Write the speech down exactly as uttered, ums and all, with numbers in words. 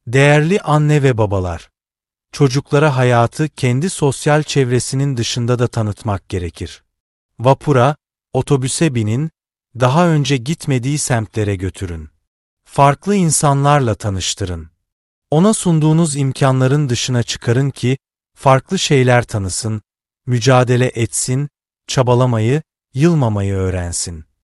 Değerli anne ve babalar, çocuklara hayatı kendi sosyal çevresinin dışında da tanıtmak gerekir. Vapura, otobüse binin, daha önce gitmediği semtlere götürün. Farklı insanlarla tanıştırın. Ona sunduğunuz imkanların dışına çıkarın ki, farklı şeyler tanısın, mücadele etsin, çabalamayı, yılmamayı öğrensin.